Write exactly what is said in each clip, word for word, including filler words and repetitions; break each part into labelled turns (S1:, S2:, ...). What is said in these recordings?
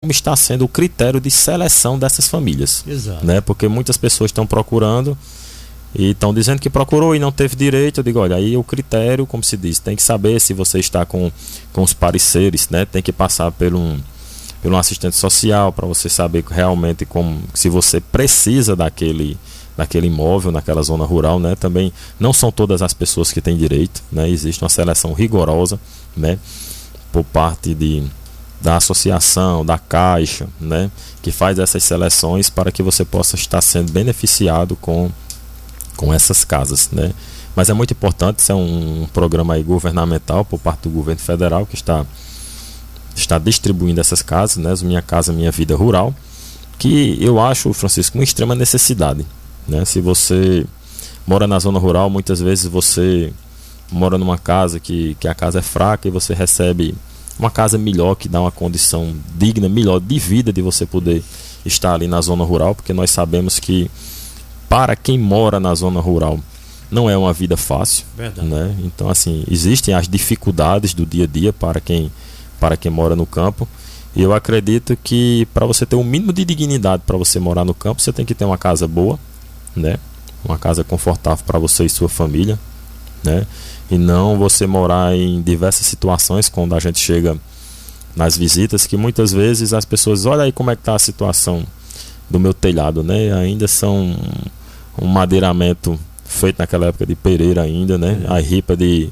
S1: como está sendo o critério de seleção dessas famílias.
S2: Exato.
S1: Né? Porque muitas pessoas estão procurando e estão dizendo que procurou e não teve direito. Eu digo, olha, aí o critério, como se diz, tem que saber se você está com, com os pareceres, né? Tem que passar por um, por um assistente social para você saber realmente como, se você precisa daquele, daquele imóvel naquela zona rural, né? Também não são todas as pessoas que têm direito, né? Existe uma seleção rigorosa, né? Por parte de da associação, da Caixa, né, que faz essas seleções para que você possa estar sendo beneficiado com, com essas casas, né. Mas é muito importante, isso é um, um programa aí governamental por parte do governo federal que está, está distribuindo essas casas, né, Minha Casa Minha Vida Rural, que eu acho, Francisco, uma extrema necessidade, né. Se você mora na zona rural, muitas vezes você mora numa casa que, que a casa é fraca e você recebe uma casa melhor, que dá uma condição digna, melhor de vida, de você poder estar ali na zona rural, porque nós sabemos que para quem mora na zona rural não é uma vida fácil, né? Então, assim, existem as dificuldades do dia a dia para quem, para quem mora no campo, e eu acredito que para você ter um mínimo de dignidade para você morar no campo, você tem que ter uma casa boa, né? Uma casa confortável para você e sua família, né? E não você morar em diversas situações quando a gente chega nas visitas, que muitas vezes as pessoas, olha aí como é que está a situação do meu telhado, né? Ainda são um madeiramento feito naquela época de Pereira ainda, né? É. A ripa de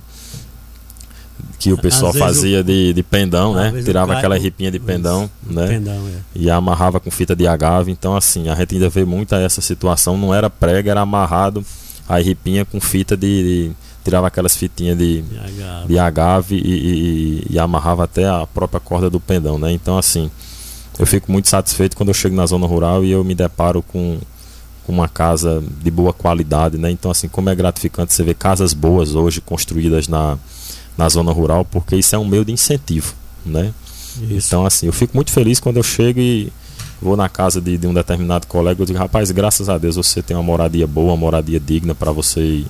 S1: que o pessoal fazia o... de, de pendão, né? Tirava aquela ripinha de pendão, isso, né? Pendão, é. E amarrava com fita de agave. Então, assim, a gente ainda vê muito essa situação, não era prega, era amarrado a ripinha com fita de, de tirava aquelas fitinhas de, de agave, de agave e, e, e amarrava até a própria corda do pendão, né? Então, assim, eu fico muito satisfeito quando eu chego na zona rural e eu me deparo com, com uma casa de boa qualidade, né? Então, assim, como é gratificante você ver casas boas hoje construídas na, na zona rural, porque isso é um meio de incentivo, né? Isso. Então, assim, eu fico muito feliz quando eu chego e vou na casa de, de um determinado colega, eu digo, rapaz, graças a Deus você tem uma moradia boa, uma moradia digna para você e,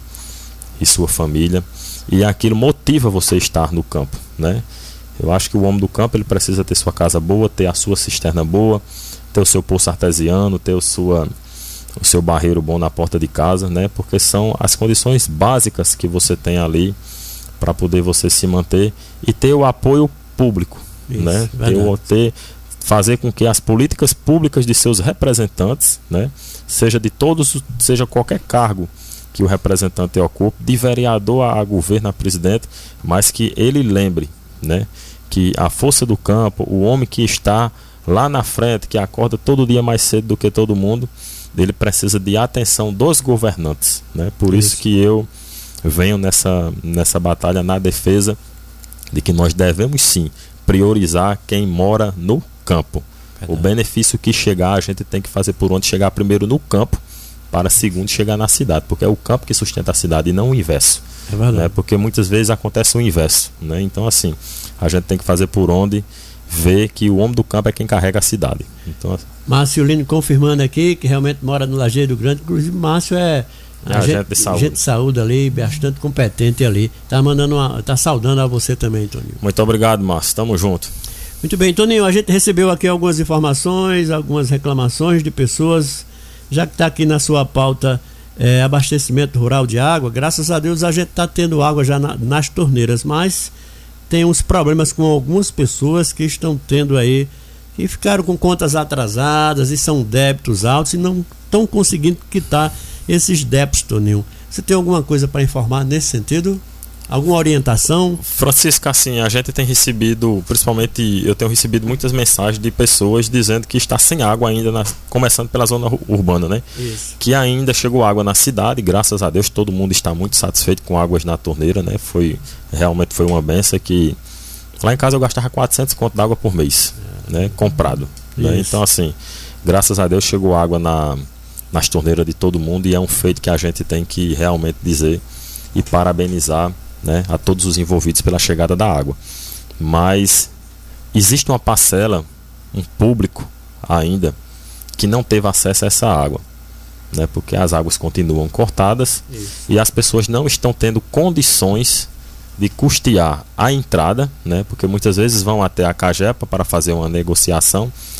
S1: e sua família, e aquilo motiva você a estar no campo, né? Eu acho que o homem do campo, ele precisa ter sua casa boa, ter a sua cisterna boa, ter o seu poço artesiano, ter o, sua, o seu barreiro bom na porta de casa, né? Porque são as condições básicas que você tem ali para poder você se manter e ter o apoio público, isso, né? Ter, o, ter fazer com que as políticas públicas de seus representantes, né, seja de todos, seja qualquer cargo que o representante ocupe, de vereador a governo, a presidente, mas que ele lembre, né, que a força do campo, o homem que está lá na frente, que acorda todo dia mais cedo do que todo mundo, ele precisa de atenção dos governantes, né? Por isso, isso que eu venho nessa, nessa batalha na defesa de que nós devemos sim priorizar quem mora no campo. Verdade. O benefício que chegar, a gente tem que fazer por onde chegar primeiro no campo, para segundo chegar na cidade, porque é o campo que sustenta a cidade e não o inverso. É verdade. Né? Porque muitas vezes acontece o inverso, né? Então, assim, a gente tem que fazer por onde ver que o homem do campo é quem carrega a cidade. Então, assim...
S2: Márcio Lino confirmando aqui que realmente mora no Lajeiro Grande, inclusive Márcio é
S1: É agente, agente de saúde.
S2: Agente de saúde ali, bastante competente ali. Tá mandando uma, tá saudando a você também, Toninho.
S1: Muito obrigado, Márcio. Tamo junto.
S2: Muito bem, Toninho, a gente recebeu aqui algumas informações, algumas reclamações de pessoas, já que está aqui na sua pauta é, abastecimento rural de água. Graças a Deus a gente está tendo água já na, nas torneiras, mas tem uns problemas com algumas pessoas que estão tendo aí, que ficaram com contas atrasadas e são débitos altos e não estão conseguindo quitar esses débitos, Toninho. Você tem alguma coisa para informar nesse sentido? Alguma orientação?
S1: Francisco, assim, a gente tem recebido, principalmente eu tenho recebido muitas mensagens de pessoas dizendo que está sem água ainda, na, começando pela zona urbana, né? Isso. Que ainda chegou água na cidade, graças a Deus todo mundo está muito satisfeito com águas na torneira, né? Foi, realmente foi uma benção que lá em casa eu gastava quatrocentos conto de água por mês, é. né? Comprado, né? Então, assim, graças a Deus chegou água na, nas torneiras de todo mundo e é um feito que a gente tem que realmente dizer e parabenizar, né, a todos os envolvidos pela chegada da água. Mas existe uma parcela, um público ainda que não teve acesso a essa água, né, porque as águas continuam cortadas. Isso. E as pessoas não estão tendo condições de custear a entrada, né? Porque muitas vezes vão até a Cagepa para fazer uma negociação